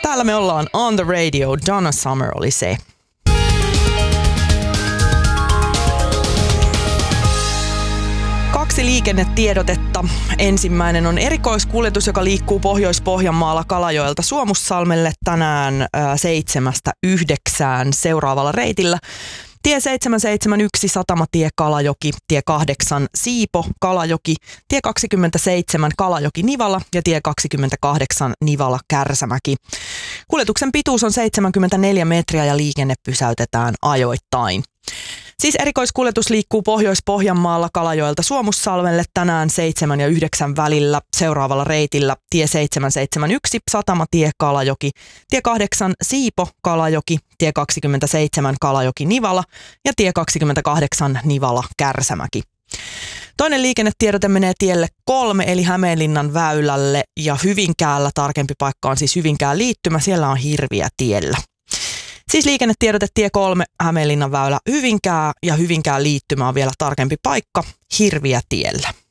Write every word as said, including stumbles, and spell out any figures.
Täällä me ollaan on the radio. Donna Summer oli se. Kaksi liikennetiedotetta. Ensimmäinen on erikoiskuljetus, joka liikkuu Pohjois-Pohjanmaalla Kalajoelta Suomussalmelle tänään äh, seitsemästä yhdeksään seuraavalla reitillä. Tie seitsemän seitsemän yksi Satamatie Kalajoki, tie kahdeksan Siipo Kalajoki, tie kaksikymmentäseitsemän Kalajoki Nivala ja tie kaksikymmentäkahdeksan Nivala Kärsämäki. Kuljetuksen pituus on seitsemänkymmentäneljä metriä ja liikenne pysäytetään ajoittain. Siis erikoiskuljetus liikkuu Pohjois-Pohjanmaalla Kalajoelta Suomussalmelle tänään seitsemän ja yhdeksän välillä seuraavalla reitillä tie seitsemän seitsemän yksi Satamatie Kalajoki, tie kahdeksan Siipo Kalajoki, tie kaksikymmentäseitsemän Kalajoki Nivala ja tie kaksikymmentäkahdeksan Nivala Kärsämäki. Toinen liikennetiedote menee tielle kolme eli Hämeenlinnan väylälle ja Hyvinkäällä, tarkempi paikka on siis Hyvinkään liittymä, siellä on hirviä tiellä. Siis liikennetiedote tie kolme, Hämeenlinnan väylä Hyvinkää ja Hyvinkään liittymä on vielä tarkempi paikka, hirviä tiellä.